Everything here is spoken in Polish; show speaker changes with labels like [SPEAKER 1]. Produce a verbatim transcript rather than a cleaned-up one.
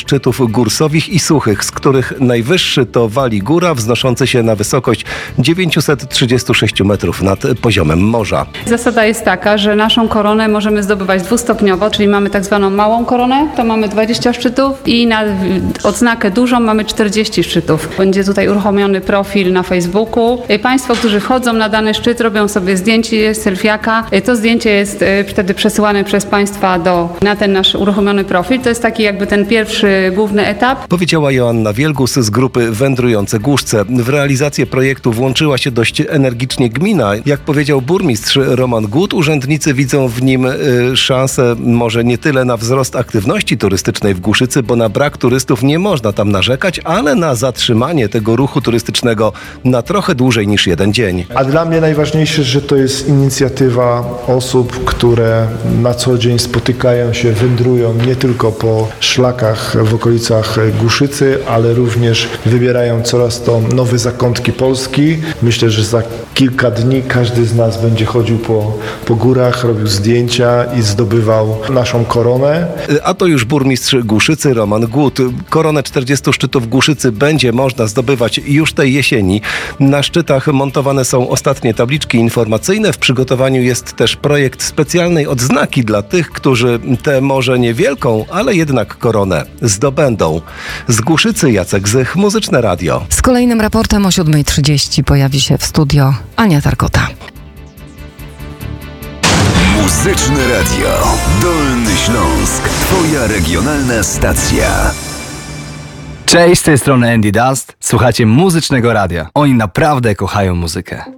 [SPEAKER 1] szczytów górsowich i suchych, z których najwyższy to Wali Góra, wznoszący się na wysokość dziewięćset trzydzieści sześć metrów nad poziomem morza.
[SPEAKER 2] Zasada jest taka, że naszą koronę możemy zdobywać dwustopniowo, czyli mamy tak zwaną małą koronę, to mamy dwadzieścia szczytów i na odznakę dużą mamy czterdzieści szczytów. Będzie tutaj uruchomiony profil na Facebooku. Państwo, którzy wchodzą na dany szczyt, robią sobie zdjęcie selfiaka. To zdjęcie jest wtedy przesyłane przez Państwa do, na ten nasz uruchomiony profil. To jest taki jakby ten pierwszy, główny etap.
[SPEAKER 1] Powiedziała Joanna Wielgus z grupy Wędrujące Głuszce. W realizację projektu włączyła się dość energicznie gmina. Jak powiedział burmistrz Roman Gut, urzędnicy widzą w nim y, szansę może nie tyle na wzrost aktywności turystycznej w Głuszycy, bo na brak turystów nie można tam narzekać, ale na zatrzymanie tego ruchu turystycznego na trochę dłużej niż jeden dzień.
[SPEAKER 3] A dla mnie najważniejsze, że to jest inicjatywa osób, które na co dzień spotykają się, wędrują nie tylko po szlakach w okolicach Głuszycy, ale również wybierają coraz to nowe zakątki Polski. Myślę, że za kilka dni każdy z nas będzie chodził po, po górach, robił zdjęcia i zdobywał naszą koronę.
[SPEAKER 1] A to już burmistrz Głuszycy Roman Gut. Koronę czterdziestu szczytów Głuszycy będzie można zdobywać już tej jesieni. Na szczytach montowane są ostatnie tabliczki informacyjne. W przygotowaniu jest też projekt specjalnej odznaki dla tych, którzy tę może niewielką, ale jednak koronę zdobędą. Z Głuszycy Jacek Zych, Muzyczne Radio.
[SPEAKER 4] Z kolejnym raportem o siódma trzydzieści pojawi się w studio Ania Tarkota.
[SPEAKER 5] Muzyczne Radio. Dolny Śląsk. Twoja regionalna stacja.
[SPEAKER 6] Cześć, z tej strony Andy Dust. Słuchacie Muzycznego Radia. Oni naprawdę kochają muzykę.